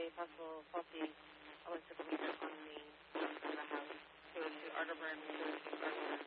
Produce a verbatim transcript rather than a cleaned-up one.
a possible faulty electrical meter on the, on the house. It was to Arterburn, it was